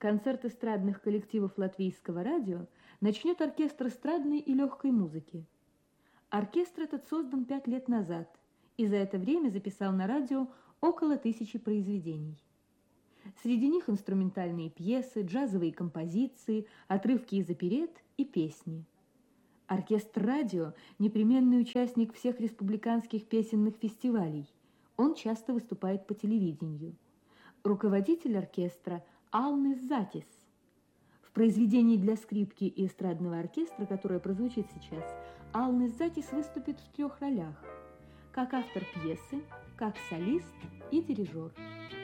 Концерт эстрадных коллективов Латвийского радио начнет оркестр эстрадной и легкой музыки. Оркестр этот создан 5 лет назад и за это время записал на радио около 1000 произведений. Среди них инструментальные пьесы, джазовые композиции, отрывки из оперет и песни. Оркестр радио – непременный участник всех республиканских песенных фестивалей. Он часто выступает по телевидению. Руководитель оркестра – Алнис Затис. В произведении для скрипки и эстрадного оркестра, которое прозвучит сейчас, Алнис Затис выступит в 3 ролях – как автор пьесы, как солист и дирижер.